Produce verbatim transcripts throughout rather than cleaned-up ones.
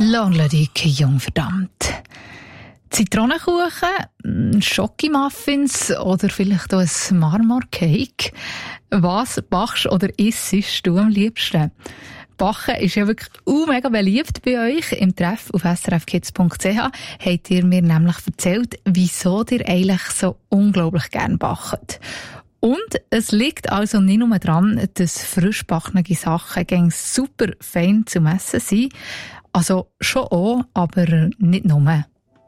Langladig jung verdammt. Zitronenkuchen, Schokimuffins oder vielleicht auch ein Marmorcake. Was backst oder isst du am liebsten? Backen ist ja wirklich uh, mega beliebt bei euch. Im Treff auf s r f kids punkt c h habt ihr mir nämlich erzählt, wieso ihr eigentlich so unglaublich gerne backt. Und es liegt also nicht nur daran, dass frisch gebackene Sachen gäng super fein zum Essen sind. Also schon auch, aber nicht nur.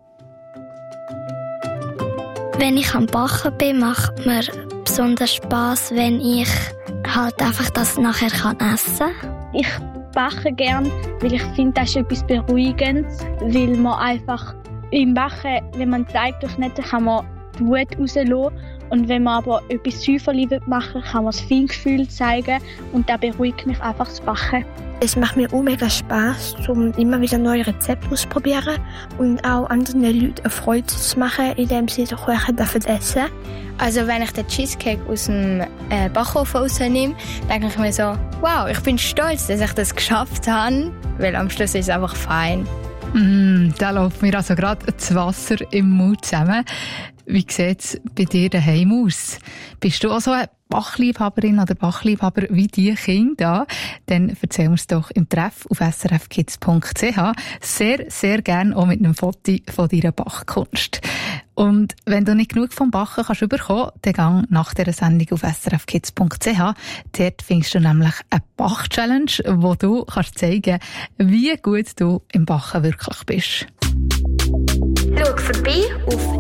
Wenn ich am Backen bin, macht mir besonders Spass, wenn ich halt einfach das nachher kann essen kann. Ich backe gern, weil ich finde, das ist etwas Beruhigendes, weil man einfach im Backen, wenn man Zeit durchnimmt, kann man die Wut rauslassen. Und wenn man aber etwas Säuferli machen will, kann man das Feingefühl zeigen und das beruhigt mich einfach zu backen. Es macht mir auch mega Spass, um immer wieder neue Rezepte auszuprobieren und auch anderen Leuten eine Freude zu machen, indem sie den Kuchen dafür essen. Also wenn ich den Cheesecake aus dem äh, Backofen rausnehme, denke ich mir so, wow, ich bin stolz, dass ich das geschafft habe, weil am Schluss ist es einfach fein. Mm, da läuft mir also gerade das Wasser im Mund zusammen. Wie sieht es bei dir daheim aus? Bist du auch so eine Bachliebhaberin oder Bachliebhaber wie die Kinder? Dann erzähl mir's doch im Treff auf s r f kids punkt c h. Sehr, sehr gerne auch mit einem Foto von deiner Bachkunst. Und wenn du nicht genug vom Backen kannst bekommen, dann gang nach dieser Sendung auf s r f kids punkt c h. Dort findest du nämlich eine Bach-Challenge, wo du kannst zeigen, wie gut du im Bachen wirklich bist. Schau vorbei auf